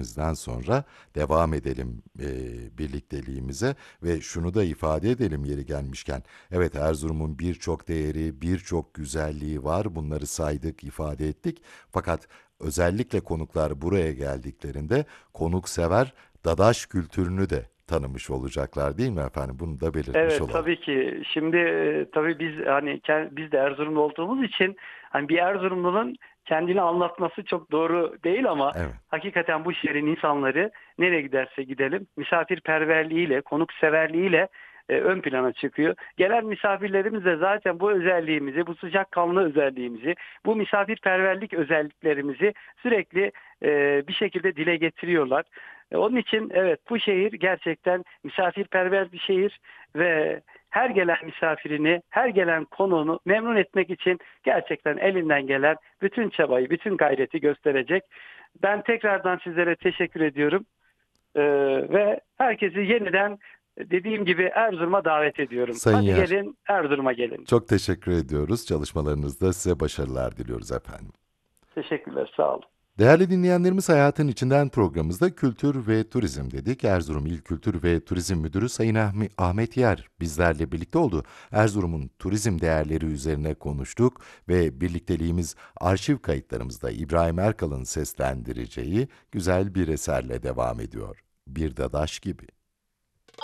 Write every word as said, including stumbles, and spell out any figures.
müziklerimizden sonra devam edelim e, birlikteliğimize ve şunu da ifade edelim yeri gelmişken. Evet, Erzurum'un birçok değeri, birçok güzelliği var. Bunları saydık, ifade ettik. Fakat özellikle konuklar buraya geldiklerinde konuksever Dadaş kültürünü de tanımış olacaklar değil mi efendim? Bunu da belirtmiş Evet, olalım. tabii ki. Şimdi e, tabii biz hani ke- biz de Erzurumlu olduğumuz için hani bir Erzurumlu'nun kendini anlatması çok doğru değil ama Evet. hakikaten bu şehrin insanları nereye giderse gidelim misafirperverliğiyle, konukseverliğiyle e, ön plana çıkıyor. Gelen misafirlerimiz de zaten bu özelliğimizi, bu sıcakkanlı özelliğimizi, bu misafirperverlik özelliklerimizi sürekli e, bir şekilde dile getiriyorlar. E, Onun için evet, bu şehir gerçekten misafirperver bir şehir ve her gelen misafirini, her gelen konuğunu memnun etmek için gerçekten elinden gelen bütün çabayı, bütün gayreti gösterecek. Ben tekrardan sizlere teşekkür ediyorum. Ee, ve herkesi yeniden dediğim gibi Erzurum'a davet ediyorum. Sayın Hadi Yer, gelin, Erzurum'a gelin. çok teşekkür ediyoruz. Çalışmalarınızda size başarılar diliyoruz efendim. Teşekkürler, sağ olun. Değerli dinleyenlerimiz, Hayatın İçinden programımızda kültür ve turizm dedik. Erzurum İl Kültür ve Turizm Müdürü Sayın Ahmi- Ahmet Yer bizlerle birlikte oldu. Erzurum'un turizm değerleri üzerine konuştuk ve birlikteliğimiz arşiv kayıtlarımızda İbrahim Erkal'ın seslendireceği güzel bir eserle devam ediyor. Bir Dadaş gibi.